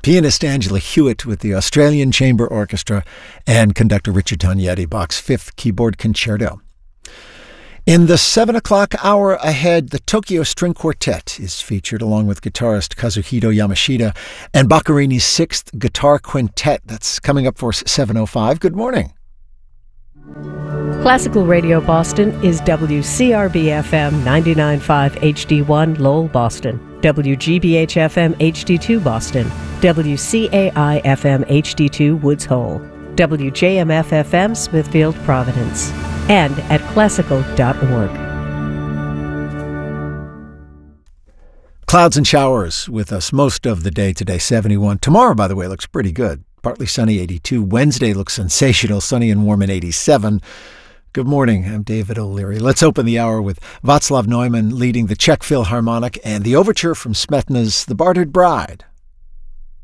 pianist Angela Hewitt with the Australian Chamber Orchestra, and conductor Richard Tognetti, Bach's Fifth Keyboard Concerto. In the 7 o'clock hour ahead, the Tokyo String Quartet is featured along with guitarist Kazuhito Yamashita and Boccherini's Sixth Guitar Quintet. That's coming up for 7:05. Good morning. Classical Radio Boston is WCRB-FM 99.5 HD1 Lowell, Boston, WGBH-FM HD2 Boston, WCAI-FM HD2 Woods Hole, WJMF-FM Smithfield, Providence, and at classical.org. Clouds and showers with us most of the day today, 71. Tomorrow, by the way, looks pretty good. Partly sunny, 82. Wednesday looks sensational, sunny and warm at 87. Good morning, I'm David O'Leary. Let's open the hour with Václav Neumann leading the Czech Philharmonic and the overture from Smetana's The Bartered Bride.